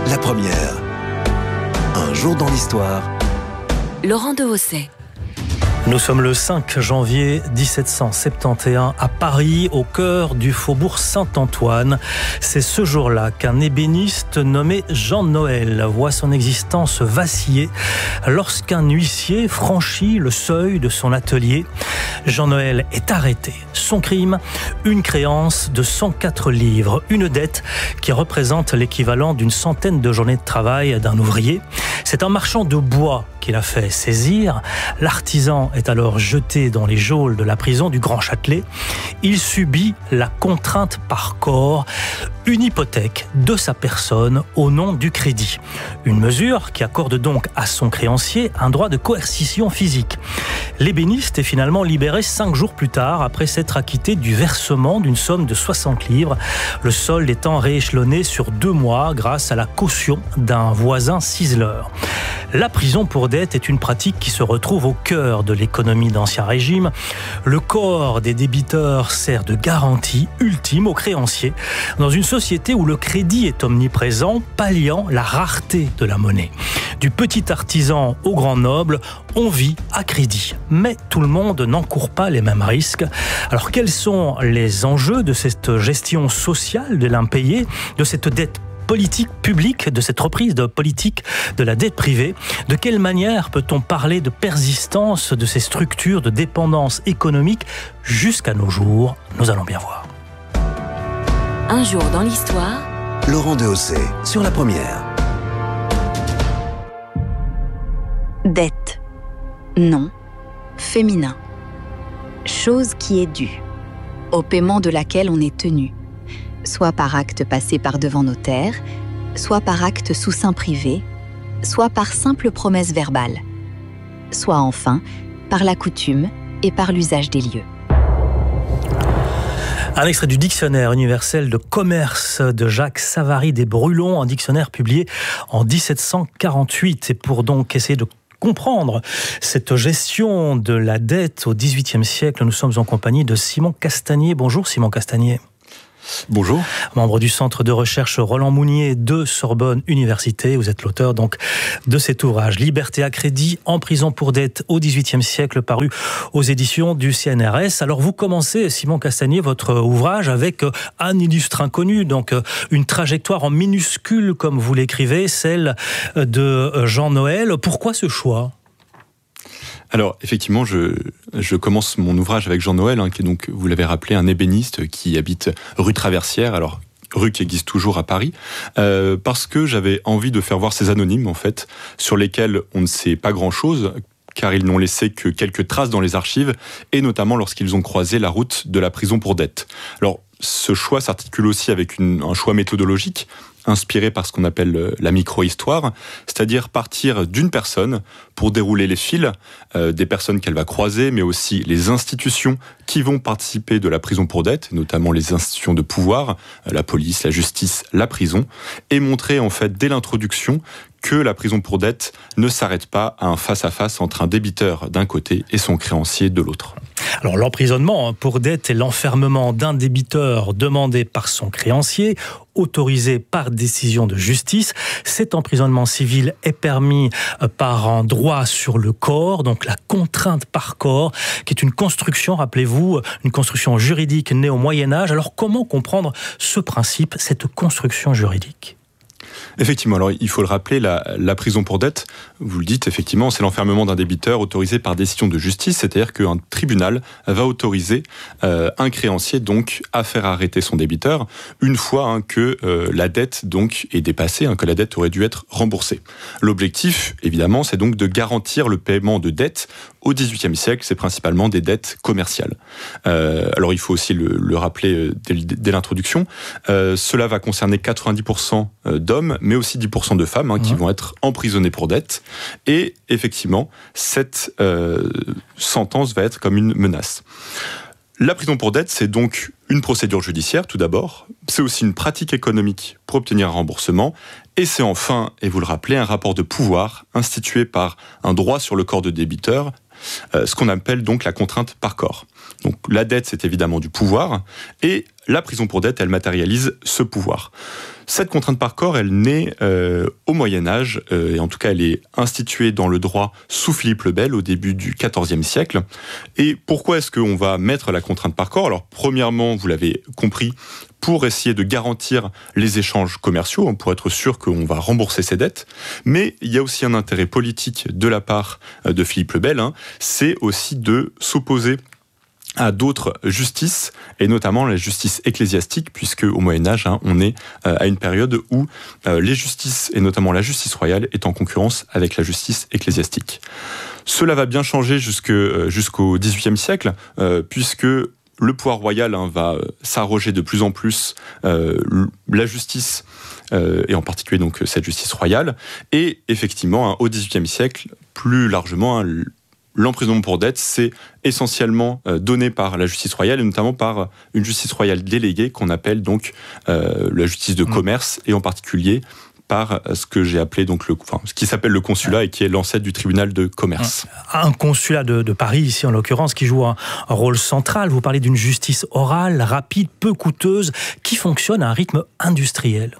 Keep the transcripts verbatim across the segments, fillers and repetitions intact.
La première. Un jour dans l'histoire. Laurent Dehaussais. Nous sommes le cinq janvier dix-sept cent soixante et onze à Paris, au cœur du faubourg Saint-Antoine. C'est ce jour-là qu'un ébéniste nommé Jean Noël voit son existence vaciller lorsqu'un huissier franchit le seuil de son atelier. Jean Noël est arrêté. Son crime, une créance de cent quatre livres, une dette qui représente l'équivalent d'une centaine de journées de travail d'un ouvrier. C'est un marchand de bois qui l'a fait saisir. L'artisan est alors jeté dans les geôles de la prison du Grand Châtelet. Il subit la contrainte par corps, une hypothèque de sa personne au nom du crédit. Une mesure qui accorde donc à son créancier un droit de coercition physique. L'ébéniste est finalement libéré cinq jours plus tard après s'être acquitté du versement d'une somme de soixante livres, le solde étant rééchelonné sur deux mois grâce à la caution d'un voisin ciseleur. La prison pour dette est une pratique qui se retrouve au cœur de l'économie d'Ancien Régime. Le corps des débiteurs sert de garantie ultime aux créanciers dans une société où le crédit est omniprésent, palliant la rareté de la monnaie. Du petit artisan au grand noble, on vit à crédit. Mais tout le monde n'encourt pas les mêmes risques. Alors quels sont les enjeux de cette gestion sociale de l'impayé, de cette dette politique publique, de cette reprise de politique de la dette privée? De quelle manière peut-on parler de persistance de ces structures de dépendance économique jusqu'à nos jours? Nous allons bien voir. Un jour dans l'histoire. Laurent Dehaussais sur La Première. Dette. Nom. Féminin. Chose qui est due, au paiement de laquelle on est tenu, soit par acte passé par devant notaire, soit par acte sous seing privé, soit par simple promesse verbale, soit enfin par la coutume et par l'usage des lieux. Un extrait du dictionnaire universel de commerce de Jacques Savary des Brulons, un dictionnaire publié en dix-sept cent quarante-huit. Et pour donc essayer de comprendre cette gestion de la dette au dix-huitième siècle, nous sommes en compagnie de Simon Castagnier. Bonjour Simon Castagnier. Bonjour. Membre du centre de recherche Roland Mounier de Sorbonne Université. Vous êtes l'auteur donc de cet ouvrage Liberté à crédit, en prison pour dette au dix-huitième siècle, paru aux éditions du C N R S. Alors vous commencez, Simon Castagnier, votre ouvrage avec un illustre inconnu, donc une trajectoire en minuscule comme vous l'écrivez, celle de Jean Noël. Pourquoi ce choix ? Alors, effectivement, je, je commence mon ouvrage avec Jean Noël, hein, qui est donc, vous l'avez rappelé, un ébéniste qui habite rue Traversière, alors rue qui existe toujours à Paris, euh, parce que j'avais envie de faire voir ces anonymes, en fait, sur lesquels on ne sait pas grand-chose, car ils n'ont laissé que quelques traces dans les archives, et notamment lorsqu'ils ont croisé la route de la prison pour dette. Alors, ce choix s'articule aussi avec une, un choix méthodologique, inspiré par ce qu'on appelle la micro-histoire, c'est-à-dire partir d'une personne pour dérouler les fils euh, des personnes qu'elle va croiser, mais aussi les institutions qui vont participer de la prison pour dette, notamment les institutions de pouvoir, euh, la police, la justice, la prison, et montrer en fait dès l'introduction que la prison pour dette ne s'arrête pas à un face-à-face entre un débiteur d'un côté et son créancier de l'autre. Alors l'emprisonnement pour dette est l'enfermement d'un débiteur demandé par son créancier, autorisé par décision de justice. Cet emprisonnement civil est permis par un droit sur le corps, donc la contrainte par corps, qui est une construction, rappelez-vous, une construction juridique née au Moyen-Âge. Alors comment comprendre ce principe, cette construction juridique ? Effectivement, alors il faut le rappeler, la, la prison pour dette, vous le dites, effectivement, c'est l'enfermement d'un débiteur autorisé par décision de justice, c'est-à-dire qu'un tribunal va autoriser euh, un créancier donc à faire arrêter son débiteur une fois hein, que euh, la dette donc est dépassée, hein, que la dette aurait dû être remboursée. L'objectif, évidemment, c'est donc de garantir le paiement de dettes. Au dix-huitième siècle, c'est principalement des dettes commerciales. Euh, alors il faut aussi le, le rappeler dès, dès l'introduction, euh, cela va concerner quatre-vingt-dix pour cent d'hommes, mais aussi dix pour cent de femmes hein, mmh. qui vont être emprisonnées pour dette. Et effectivement, cette euh, sentence va être comme une menace. La prison pour dette, c'est donc une procédure judiciaire, tout d'abord. C'est aussi une pratique économique pour obtenir un remboursement. Et c'est enfin, et vous le rappelez, un rapport de pouvoir institué par un droit sur le corps de débiteur, euh, ce qu'on appelle donc la contrainte par corps. Donc la dette, c'est évidemment du pouvoir, et la prison pour dette, elle matérialise ce pouvoir. Cette contrainte par corps, elle naît euh, au Moyen-Âge, euh, et en tout cas elle est instituée dans le droit sous Philippe le Bel au début du quatorzième siècle. Et pourquoi est-ce qu'on va mettre la contrainte par corps ? Alors premièrement, vous l'avez compris, pour essayer de garantir les échanges commerciaux, pour être sûr qu'on va rembourser ses dettes. Mais il y a aussi un intérêt politique de la part de Philippe le Bel, hein, c'est aussi de s'opposer à d'autres justices, et notamment la justice ecclésiastique, puisque au Moyen-Âge, hein, on est euh, à une période où euh, les justices, et notamment la justice royale, est en concurrence avec la justice ecclésiastique. Cela va bien changer jusque, euh, jusqu'au dix-huitième siècle, euh, puisque le pouvoir royal hein, va s'arroger de plus en plus euh, la justice, euh, et en particulier donc cette justice royale, et effectivement, hein, au dix-huitième siècle, plus largement, hein, l'emprisonnement pour dette, c'est essentiellement euh, donné par la justice royale, et notamment par une justice royale déléguée qu'on appelle donc euh, la justice de commerce, et en particulier par ce que j'ai appelé donc le, enfin, ce qui s'appelle le consulat et qui est l'ancêtre du tribunal de commerce. Un consulat de, de Paris, ici en l'occurrence, qui joue un, un rôle central. Vous parlez d'une justice orale, rapide, peu coûteuse, qui fonctionne à un rythme industriel.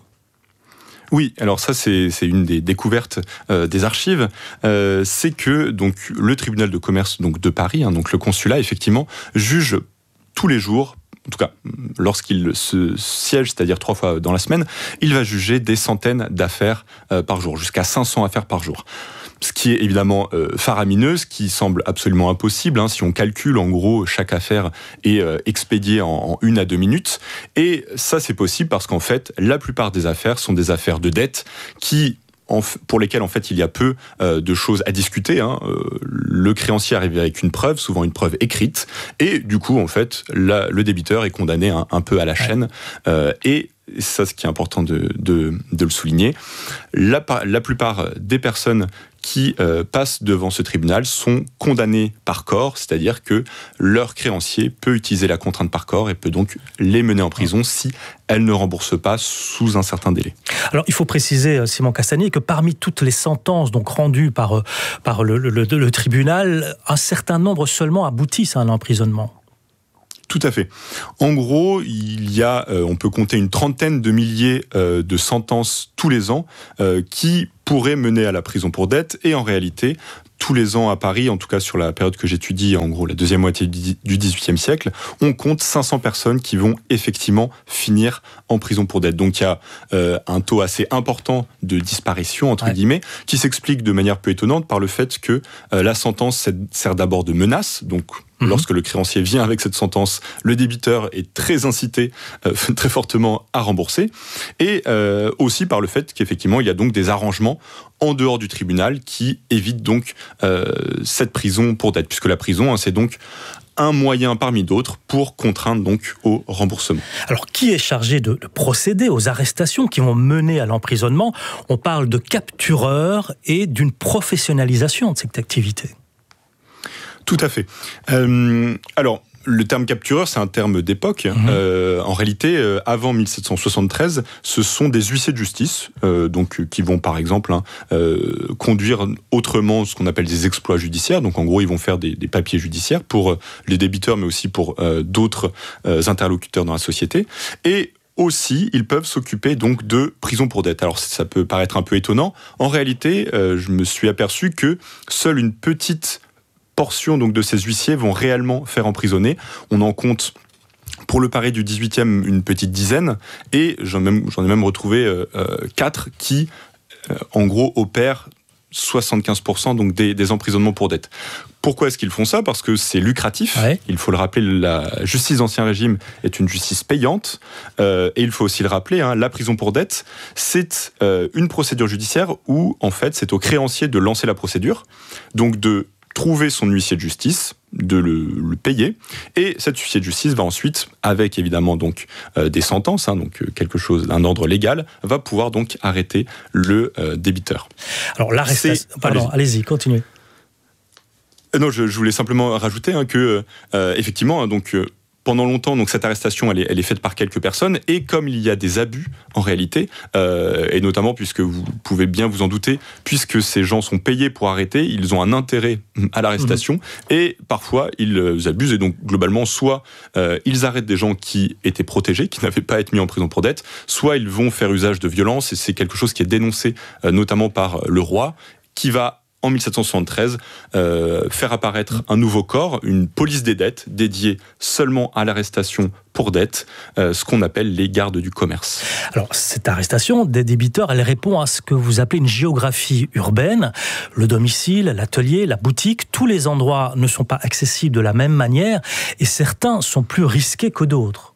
Oui, alors ça c'est, c'est une des découvertes euh, des archives, euh, c'est que donc le tribunal de commerce donc de Paris, hein, donc le consulat effectivement juge tous les jours. En tout cas, lorsqu'il se siège, c'est-à-dire trois fois dans la semaine, il va juger des centaines d'affaires euh, par jour, jusqu'à cinq cents affaires par jour. Ce qui est évidemment euh, faramineux, ce qui semble absolument impossible. Hein, si on calcule, en gros, chaque affaire est euh, expédiée en, en une à deux minutes. Et ça, c'est possible parce qu'en fait, la plupart des affaires sont des affaires de dette qui... pour lesquels en fait il y a peu euh, de choses à discuter. Hein. Euh, le créancier arrive avec une preuve, souvent une preuve écrite, et du coup en fait la, le débiteur est condamné un, un peu à la chaîne. Euh, et ça, ce qui est important de, de, de le souligner, la, la plupart des personnes qui euh, passent devant ce tribunal sont condamnées par corps, c'est-à-dire que leur créancier peut utiliser la contrainte par corps et peut donc les mener en prison si elles ne remboursent pas sous un certain délai. Alors il faut préciser, Simon Castagnier, que parmi toutes les sentences donc rendues par, par le, le, le, le tribunal, un certain nombre seulement aboutissent à un emprisonnement. Tout à fait. En gros, il y a, euh, on peut compter une trentaine de milliers euh, de sentences tous les ans euh, qui pourraient mener à la prison pour dette. Et en réalité, tous les ans à Paris, en tout cas sur la période que j'étudie, en gros la deuxième moitié du dix-huitième siècle, on compte cinq cents personnes qui vont effectivement finir en prison pour dette. Donc il y a euh, un taux assez important de disparition, entre ouais. guillemets, qui s'explique de manière peu étonnante par le fait que euh, la sentence sert d'abord de menace, donc lorsque le créancier vient avec cette sentence, le débiteur est très incité, euh, très fortement à rembourser. Et euh, aussi par le fait qu'effectivement, il y a donc des arrangements en dehors du tribunal qui évitent donc euh, cette prison pour dette. Puisque la prison, hein, c'est donc un moyen parmi d'autres pour contraindre donc au remboursement. Alors, qui est chargé de, de procéder aux arrestations qui vont mener à l'emprisonnement ? On parle de captureurs et d'une professionnalisation de cette activité. Tout à fait. Euh, alors, le terme captureur, c'est un terme d'époque. Mmh. Euh, en réalité, euh, avant mille sept cent soixante-treize, ce sont des huissiers de justice, euh, donc qui vont par exemple hein, euh, conduire autrement ce qu'on appelle des exploits judiciaires. Donc en gros, ils vont faire des, des papiers judiciaires pour euh, les débiteurs, mais aussi pour euh, d'autres euh, interlocuteurs dans la société. Et aussi, ils peuvent s'occuper donc de prison pour dette. Alors ça peut paraître un peu étonnant. En réalité, euh, je me suis aperçu que seule une petite portion donc de ces huissiers vont réellement faire emprisonner. On en compte pour le Paris du dix-huitième une petite dizaine, et j'en, même, j'en ai même retrouvé euh, quatre qui, euh, en gros, opèrent soixante-quinze pour cent donc des, des emprisonnements pour dette. Pourquoi est-ce qu'ils font ça ? Parce que c'est lucratif. Ouais. Il faut le rappeler, la justice d'Ancien Régime est une justice payante. Euh, et il faut aussi le rappeler, hein, la prison pour dette, c'est euh, une procédure judiciaire où, en fait, c'est au créancier de lancer la procédure, donc de trouver son huissier de justice, de le, le payer, et cet huissier de justice va ensuite, avec évidemment donc euh, des sentences, hein, donc euh, quelque chose d'un ordre légal, va pouvoir donc arrêter le euh, débiteur. Alors l'arrestation, pardon, allez-y, allez-y continuez. Euh, non, je, je voulais simplement rajouter hein, que euh, effectivement, donc euh, Pendant longtemps, donc cette arrestation, elle est, elle est faite par quelques personnes, et comme il y a des abus en réalité, euh, et notamment puisque vous pouvez bien vous en douter, puisque ces gens sont payés pour arrêter, ils ont un intérêt à l'arrestation, mmh. et parfois ils abusent, et donc globalement, soit euh, ils arrêtent des gens qui étaient protégés, qui n'avaient pas à être mis en prison pour dette, soit ils vont faire usage de violence, et c'est quelque chose qui est dénoncé euh, notamment par le roi, qui va en mille sept cent soixante-treize, euh, faire apparaître un nouveau corps, une police des dettes, dédiée seulement à l'arrestation pour dette, euh, ce qu'on appelle les gardes du commerce. Alors, cette arrestation des débiteurs, elle répond à ce que vous appelez une géographie urbaine. Le domicile, l'atelier, la boutique, tous les endroits ne sont pas accessibles de la même manière, et certains sont plus risqués que d'autres.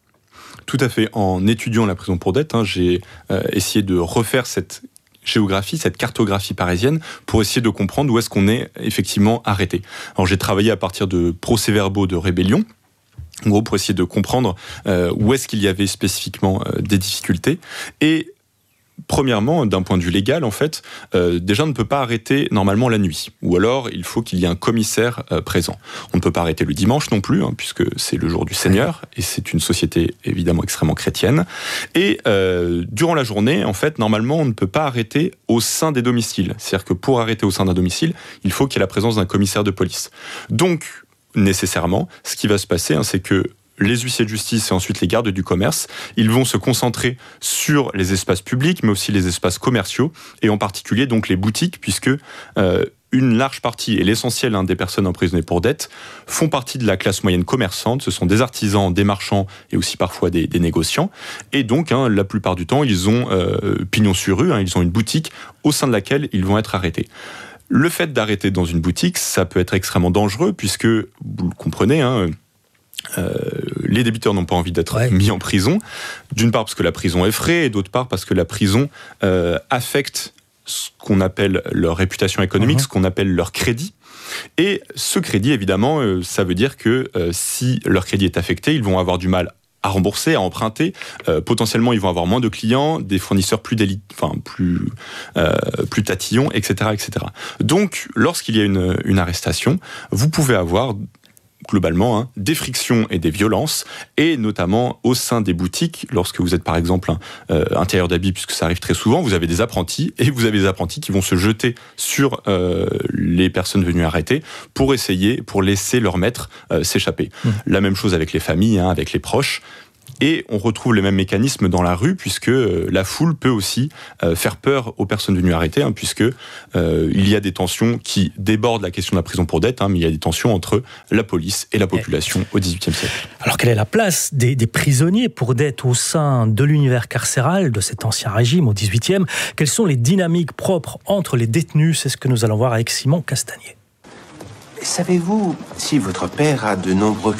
Tout à fait. En étudiant la prison pour dette, hein, j'ai euh, essayé de refaire cette géographie, cette cartographie parisienne, pour essayer de comprendre où est-ce qu'on est effectivement arrêté. Alors j'ai travaillé à partir de procès-verbaux de rébellion, en gros pour essayer de comprendre euh, où est-ce qu'il y avait spécifiquement euh, des difficultés. Et premièrement, d'un point de vue légal, en fait, euh, déjà on ne peut pas arrêter normalement la nuit, ou alors il faut qu'il y ait un commissaire euh, présent. On ne peut pas arrêter le dimanche non plus, hein, puisque c'est le jour du Seigneur, et c'est une société évidemment extrêmement chrétienne. Et euh, durant la journée, en fait, normalement, on ne peut pas arrêter au sein des domiciles. C'est-à-dire que pour arrêter au sein d'un domicile, il faut qu'il y ait la présence d'un commissaire de police. Donc, nécessairement, ce qui va se passer, hein, c'est que les huissiers de justice et ensuite les gardes du commerce, ils vont se concentrer sur les espaces publics, mais aussi les espaces commerciaux, et en particulier donc les boutiques, puisque euh, une large partie, et l'essentiel hein, des personnes emprisonnées pour dette, font partie de la classe moyenne commerçante. Ce sont des artisans, des marchands et aussi parfois des, des négociants. Et donc, hein, la plupart du temps, ils ont euh, pignon sur rue, hein, ils ont une boutique au sein de laquelle ils vont être arrêtés. Le fait d'arrêter dans une boutique, ça peut être extrêmement dangereux, puisque, vous le comprenez, hein, Euh, les débiteurs n'ont pas envie d'être ouais. mis en prison, d'une part parce que la prison est frais, et d'autre part parce que la prison euh, affecte ce qu'on appelle leur réputation économique, uh-huh. ce qu'on appelle leur crédit. Et ce crédit, évidemment, euh, ça veut dire que euh, si leur crédit est affecté, ils vont avoir du mal à rembourser, à emprunter. Euh, potentiellement, ils vont avoir moins de clients, des fournisseurs plus déli- enfin plus euh, plus tatillons, et cetera, et cetera. Donc, lorsqu'il y a une, une arrestation, vous pouvez avoir globalement, hein, des frictions et des violences, et notamment au sein des boutiques, lorsque vous êtes par exemple un euh, intérieur d'habits, puisque ça arrive très souvent, vous avez des apprentis, et vous avez des apprentis qui vont se jeter sur euh, les personnes venues arrêter pour essayer, pour laisser leur maître euh, s'échapper. Mmh. La même chose avec les familles, hein, avec les proches. Et on retrouve les mêmes mécanismes dans la rue, puisque euh, la foule peut aussi euh, faire peur aux personnes venues arrêter, hein, puisque euh, il y a des tensions qui débordent la question de la prison pour dette, hein, mais il y a des tensions entre la police et la population au dix-huitième siècle. Alors quelle est la place des, des prisonniers pour dette au sein de l'univers carcéral de cet ancien régime au dix-huitième? Quelles sont les dynamiques propres entre les détenus? C'est ce que nous allons voir avec Simon Castagnier. Savez-vous si votre père a de nombreux